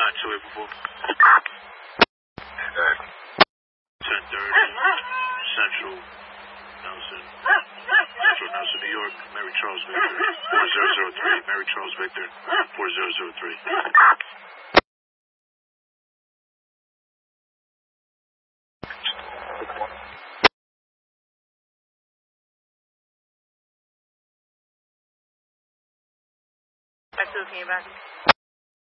Unbelievable. 10:30 Central Nelson. Central Nelson, New York. Mary Charles Victor. 4003. Mary Charles Victor. 4003. Back to the back.